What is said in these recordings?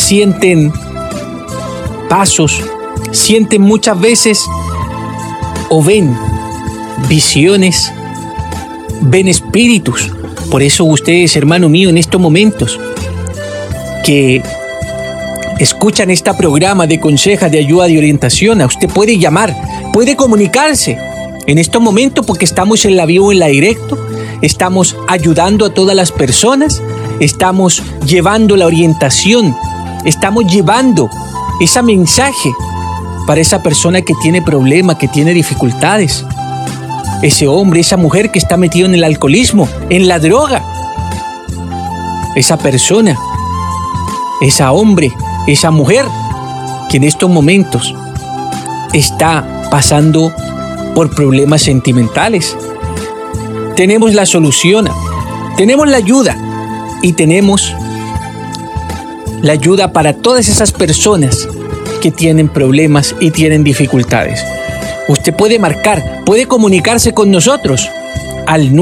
sienten pasos, sienten muchas veces o ven visiones, ven espíritus. Por eso ustedes, hermano mío, en estos momentos que escuchan este programa de consejas, de ayuda, de orientación, a usted puede llamar, puede comunicarse en estos momentos, porque estamos en la vivo, en la directo, estamos ayudando a todas las personas, estamos llevando la orientación, estamos llevando ese mensaje para esa persona que tiene problemas, que tiene dificultades, ese hombre, esa mujer que está metido en el alcoholismo, en la droga, esa persona, esa hombre, esa mujer que en estos momentos está pasando por problemas sentimentales. Tenemos la solución, tenemos la ayuda y tenemos la ayuda para todas esas personas que tienen problemas y tienen dificultades. Usted puede marcar, puede comunicarse con nosotros al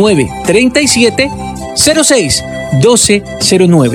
937-06-1209.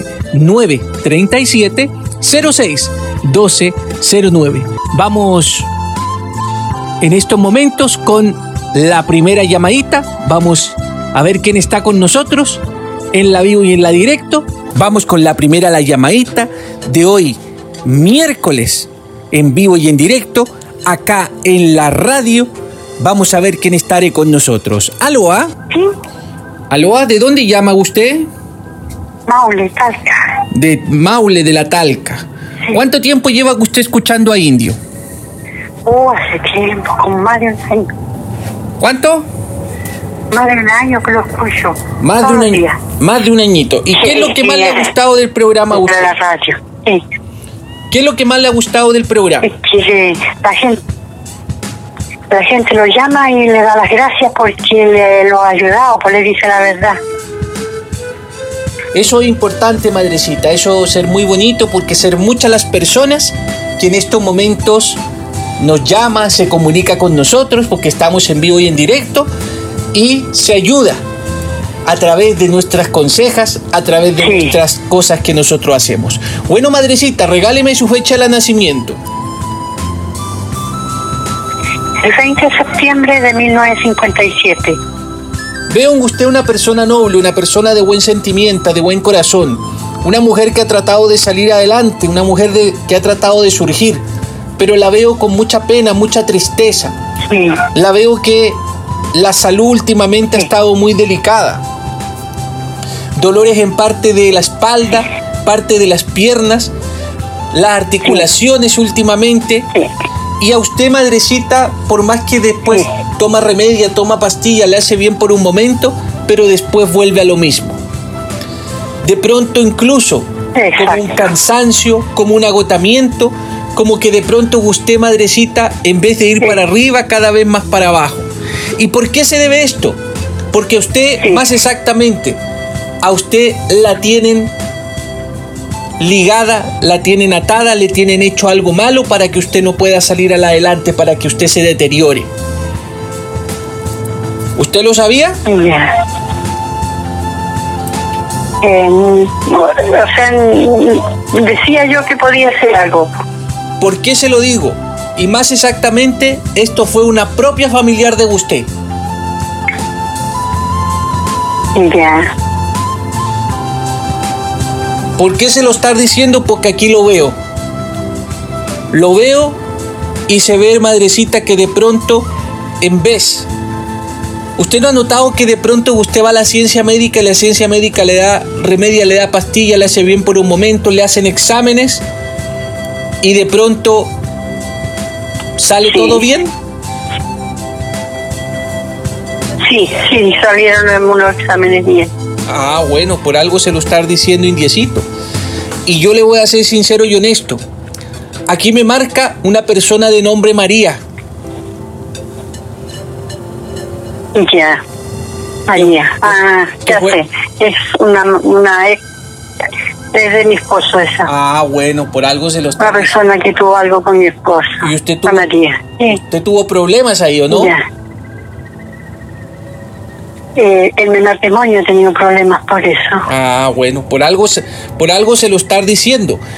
937-06-1209. Vamos en estos momentos con la primera llamadita. Vamos a ver quién está con nosotros en la vivo y en la directo. Vamos con la primera, la llamadita de hoy, miércoles, en vivo y en directo, acá en la radio. Vamos a ver quién estará con nosotros. ¿Aló? Sí. ¿Aló? ¿De dónde llama usted? Maule, Talca. De Maule, de la Talca. Sí. ¿Cuánto tiempo lleva usted escuchando a Indio? Hace tiempo, como más de un año. ¿Cuánto? Más de un año que lo escucho. Más de un añito. ¿Y qué es lo que más le ha gustado del programa a usted? De la radio, sí. ¿Qué es lo que más le ha gustado del programa? Es que la gente lo llama y le da las gracias porque lo ha ayudado, pues le dice la verdad. Eso es importante, madrecita, eso ser muy bonito, porque ser muchas las personas que en estos momentos nos llama, se comunica con nosotros, porque estamos en vivo y en directo, y se ayuda a través de nuestras consejas, a través de nuestras cosas que nosotros hacemos. Bueno, madrecita, regáleme su fecha de nacimiento. El 20 de septiembre de 1957. Veo en usted una persona noble, una persona de buen sentimiento, de buen corazón, una mujer que ha tratado de salir adelante, una mujer que ha tratado de surgir, pero la veo con mucha pena, mucha tristeza. Sí. La veo que la salud últimamente ha estado muy delicada. Dolores en parte de la espalda, parte de las piernas, las articulaciones últimamente. Y a usted, madrecita, por más que después toma remedio, toma pastilla, le hace bien por un momento, pero después vuelve a lo mismo. De pronto incluso como un cansancio, como un agotamiento, como que de pronto usted, madrecita, en vez de ir para arriba, cada vez más para abajo. ¿Y por qué se debe esto? Porque a usted, más exactamente, a usted la tienen ligada, la tienen atada, le tienen hecho algo malo para que usted no pueda salir adelante, para que usted se deteriore. ¿Usted lo sabía? O sea, decía yo que podía hacer algo. ¿Por qué se lo digo? Y más exactamente, esto fue una propia familiar de usted. Ya. ¿Por qué se lo está diciendo? Porque aquí lo veo. Lo veo y se ve, madrecita, que de pronto, en vez... ¿Usted no ha notado que de pronto usted va a la ciencia médica y la ciencia médica le da remedio, le da pastilla, le hace bien por un momento, le hacen exámenes y de pronto sale todo bien? Sí, salieron unos exámenes bien. Ah, bueno, por algo se lo está diciendo, indiecito. Y yo le voy a ser sincero y honesto. Aquí me marca una persona de nombre María. Ya, María. Ya sé. Es una ex. Es de mi esposo esa. Ah, bueno, por algo se lo está... Una persona que tuvo algo con mi esposo. ¿Y usted tuvo... María. Sí. ¿Usted tuvo problemas ahí o no? Ya. En mi matrimonio he tenido problemas por eso. Ah, bueno, por algo se lo está diciendo.